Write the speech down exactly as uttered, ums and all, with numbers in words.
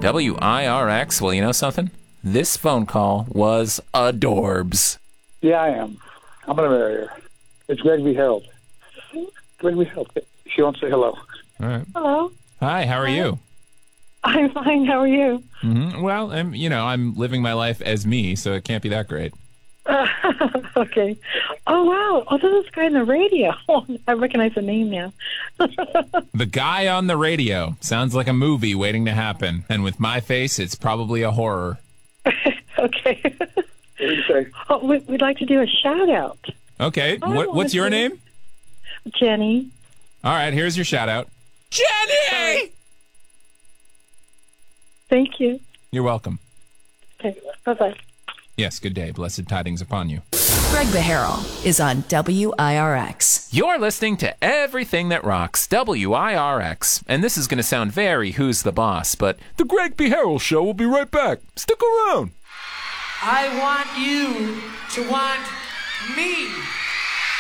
W I R X, well, you know something? This phone call was adorbs. Yeah, I am. I'm going to marry her. It's Greg V. Harold. Greg V. Harold. She wants to say hello. All right. Hello. Hi, how are Hi. you? I'm fine. How are you? Mm-hmm. Well, I'm, you know, I'm living my life as me, so it can't be that great. Uh, okay. Oh, wow. Oh, this is guy on the radio. I recognize the name now. The guy on the radio. Sounds like a movie waiting to happen. And with my face, it's probably a horror. Okay. What do you say? Oh, we, we'd like to do a shout-out. Okay. Oh, what, what's your okay. name? Jenny. All right, here's your shout-out. Jenny! Thank you. You're welcome. Okay. Bye-bye. Yes, good day. Blessed tidings upon you. Greg Beharrell is on W I R X. You're listening to Everything That Rocks, W I R X. And this is going to sound very Who's the Boss, but the Greg Beharrell Show will be right back. Stick around. I want you to want me.